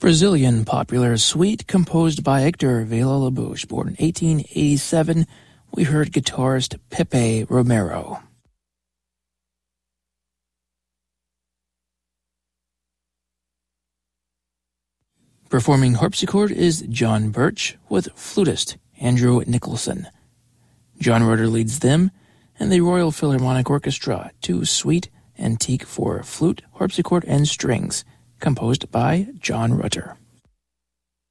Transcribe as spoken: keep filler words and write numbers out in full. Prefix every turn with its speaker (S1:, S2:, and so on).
S1: Brazilian popular suite composed by Hector Villa-Lobos, born in eighteen eighty-seven. We heard guitarist Pepe Romero. Performing harpsichord is John Birch with flutist Andrew Nicholson. John Rutter leads them, and the Royal Philharmonic Orchestra to Suite Antique for flute, harpsichord, and strings, composed by John Rutter.